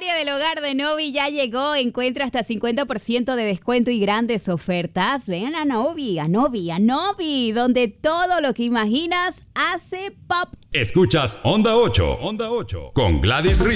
Feria del Hogar de Novi ya llegó. Encuentra hasta 50% de descuento y grandes ofertas. Ven a Novi, donde todo lo que imaginas hace pop. Escuchas Onda 8 con Gladys Ríos.